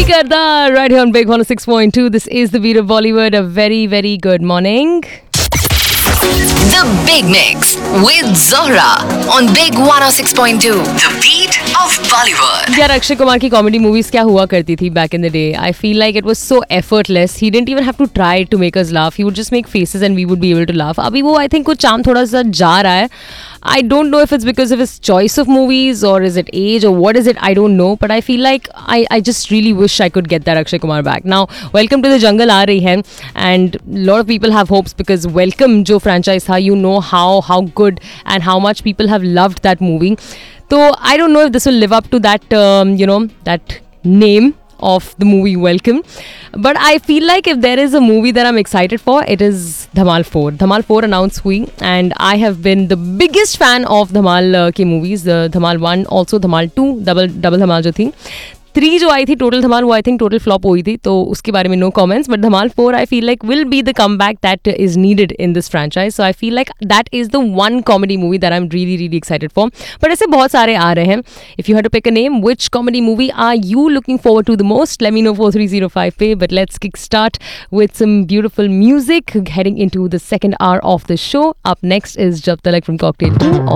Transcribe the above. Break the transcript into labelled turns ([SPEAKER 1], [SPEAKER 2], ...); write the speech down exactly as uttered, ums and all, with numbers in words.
[SPEAKER 1] Gardar, right here on Big one oh six point two. This is the beat of Bollywood. A very, very good morning.
[SPEAKER 2] The Big Mix with Zohra on Big one oh six point two. The beat of Bollywood.
[SPEAKER 1] यार अक्षय कुमार की comedy movies क्या हुआ करती थी back in the day? I feel like it was so effortless. He didn't even have to try to make us laugh. He would just make faces and we would be able to laugh. अभी वो I think कुछ चाम थोड़ा सा जा रहा है. I don't know if it's because of his choice of movies or is it age or what is it, I don't know. But I feel like I, I just really wish I could get that Akshay Kumar back. Now, Welcome to the Jungle aa rahi hai and a lot of people have hopes because Welcome jo franchise tha, you know how how good and how much people have loved that movie. So I don't know if this will live up to that, um, you know, that name of the movie Welcome. But I feel like if there is a movie that I'm excited for, it is Dhamal four. Dhamal four announced hui and I have been the biggest fan of Dhamal uh, ke movies. Uh, Dhamal one, also Dhamal two, double double Dhamal jo thi. Three जो आई थी total धमाल वो I think total flop हुई थी तो उसके बारे में no comments but Dhamaal four I feel like will be the come back that is needed in this franchise so I feel like that is the one comedy movie that I am really really excited for but ऐसे बहुत सारे आ रहे हैं if you have to pick a name which comedy movie are you looking forward to the most let me know four three zero five पे but let's kick start with some beautiful music heading into the second hour of the show up next is जब तलक from cocktail to